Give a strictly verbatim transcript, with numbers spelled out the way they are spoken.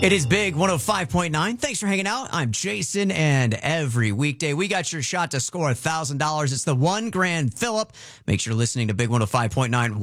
It is Big one oh five point nine. Thanks for hanging out. I'm Jason, and every weekday we got your shot to score one thousand dollars. It's the one grand fill-up. Make sure you're listening to Big one oh five point nine